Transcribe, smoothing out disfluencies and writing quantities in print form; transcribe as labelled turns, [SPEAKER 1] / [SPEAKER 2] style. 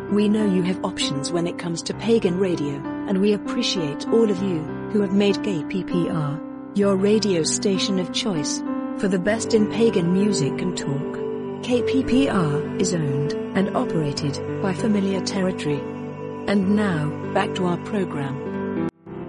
[SPEAKER 1] We know you have options when it comes to pagan radio, and we appreciate all of you who have made KPPR your radio station of choice for the best in pagan music and talk. KPPR is owned and operated by Familiar Territory. And now, back to our program.